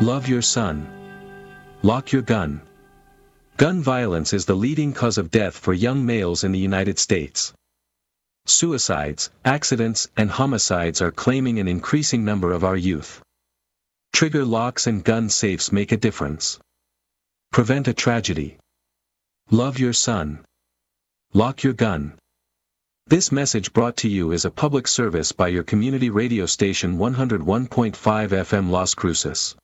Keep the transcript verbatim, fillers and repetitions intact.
Love your son. Lock your gun. Gun violence is the leading cause of death for young males in the United States. Suicides, accidents, and homicides are claiming an increasing number of our youth. Trigger locks and gun safes make a difference. Prevent a tragedy. Love your son. Lock your gun. This message brought to you as a public service by your community radio station one oh one point five F M Las Cruces.